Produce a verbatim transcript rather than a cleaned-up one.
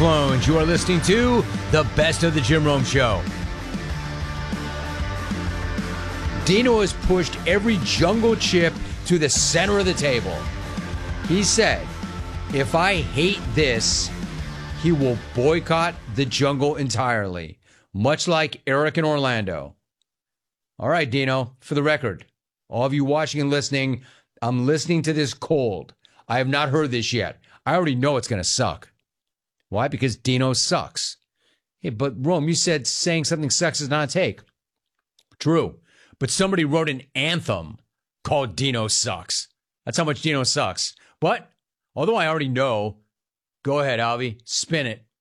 clones. You are listening to the Best of the Jim Rome Show. Dino has pushed every jungle chip to the center of the table. He said, if I hate this, he will boycott the jungle entirely, much like Eric in Orlando. All right, Dino, for the record, all of you watching and listening, I'm listening to this cold. I have not heard this yet. I already know it's going to suck. Why? Because Dino sucks. Hey, but Rome, you said saying something sucks is not a take. True. But somebody wrote an anthem called Dino Sucks. That's how much Dino sucks. But, although I already know, go ahead, Alvy, spin it.